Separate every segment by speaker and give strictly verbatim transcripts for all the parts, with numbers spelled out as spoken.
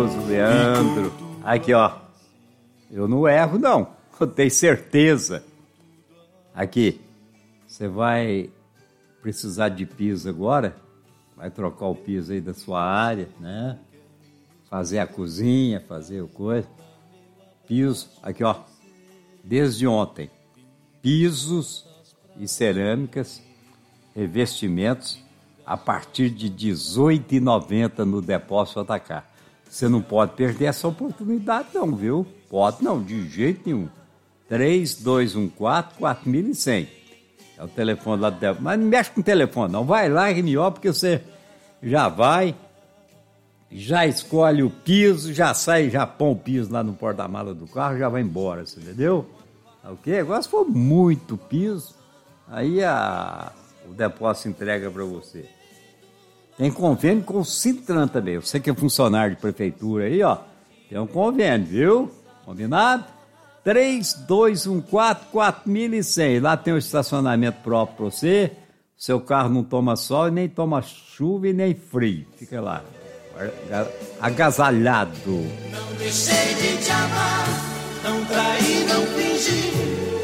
Speaker 1: Cardoso, Leandro. Aqui, ó. Eu não erro, não. Eu tenho certeza. Aqui. Você vai precisar de piso agora. Vai trocar o piso aí da sua área, né? Fazer a cozinha, fazer o coisa. Piso, aqui, ó. Desde ontem. Pisos e cerâmicas, revestimentos, a partir de dezoito reais e noventa centavos no Depósito Atacar. Você não pode perder essa oportunidade não, viu? Pode não, de jeito nenhum. três dois um quatro, quatro mil e cem. É o telefone lá do Depósito. Mas não mexe com o telefone não. Vai lá, R M O, porque você já vai, já escolhe o piso, já sai, já põe o piso lá no porta-mala do carro, já vai embora, você entendeu? Ok? Agora se for muito piso, aí a, o depósito entrega para você. Tem convênio com o Cintran também. Você que é funcionário de prefeitura aí, ó, tem um convênio, viu? Combinado? três dois um quatro, quatro mil e cem. Lá tem um estacionamento próprio para você. Seu carro não toma sol, nem toma chuva e nem frio. Fica lá, agasalhado.
Speaker 2: Não deixei de te amar, não traí, não fingi,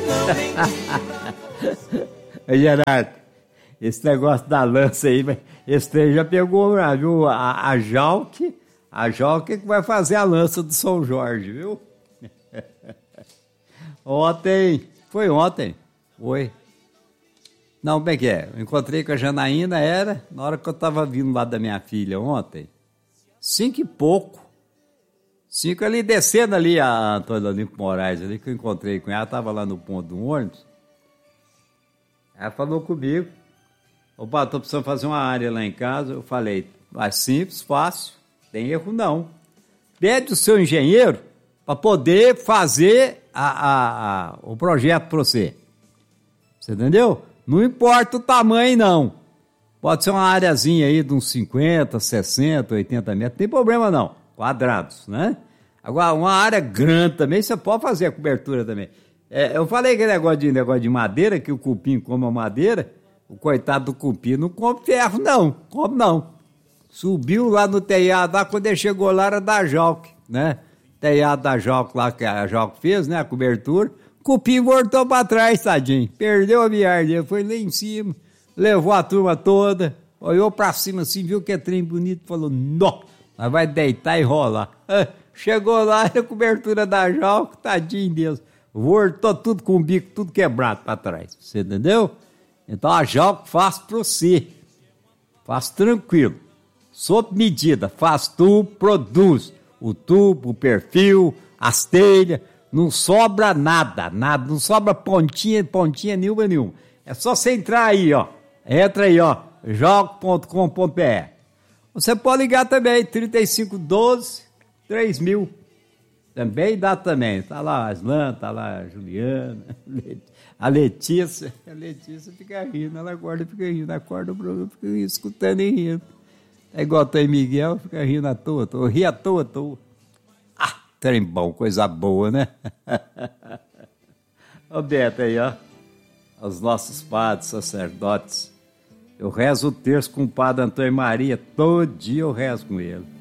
Speaker 2: não menti.
Speaker 1: Gerardo, esse negócio da lança aí, esse trem já pegou, viu? A, a Jalque, a Jalque que vai fazer a lança do São Jorge, viu? Ontem, foi ontem, foi. Não, como é que é? Eu encontrei com a Janaína, era na hora que eu tava vindo lá da minha filha ontem, cinco e pouco, cinco ali, descendo ali a Antônio Olímpio Moraes, ali que eu encontrei com ela, tava lá no ponto do ônibus. Ela falou comigo, opa, tô precisando fazer uma área lá em casa. Eu falei, mas simples, fácil, tem erro não. Pede o seu engenheiro para poder fazer a, a, a, o projeto para você. Você entendeu? Não importa o tamanho não. Pode ser uma areazinha aí de uns cinquenta, sessenta, oitenta metros, não tem problema não. Quadrados, né? Agora, uma área grande também, você pode fazer a cobertura também. É, eu falei que negócio de, negócio de madeira, que o cupim come a madeira, o coitado do cupim não come ferro, não, come não. Subiu lá no telhado, lá, quando ele chegou lá era da Jalque, né? Telhado da Jalque lá, que a Jalque fez, né, a cobertura, o cupim voltou pra trás, tadinho, perdeu a viagem dele, foi lá em cima, levou a turma toda, olhou pra cima assim, viu que é trem bonito, falou, nó, nós vai deitar e rolar. Chegou lá, a cobertura da Jalque, tadinho Deus. Voltou tudo com o bico, tudo quebrado para trás. Você entendeu? Então a Jalque faz para você. Faz tranquilo. Sob medida. Faz tudo, produz. O tubo, o perfil, as telhas. Não sobra nada, nada. Não sobra pontinha, pontinha nenhuma, nenhuma. É só você entrar aí, ó. Entra aí, ó. jalque ponto com ponto b r. Você pode ligar também, trinta e cinco, doze, três mil. Também dá também. Tá lá a Aslan, tá lá a Juliana, a Letícia. A Letícia fica rindo, ela acorda e fica rindo. Acorda o programa, fica rindo, escutando e rindo. É igual o Miguel, fica rindo à toa, toa. Ri à toa, toa. Ah, trem bom, coisa boa, né? Ô Beto aí, ó. Os nossos padres, sacerdotes. Eu rezo o terço com o padre Antônio Maria. Todo dia eu rezo com ele.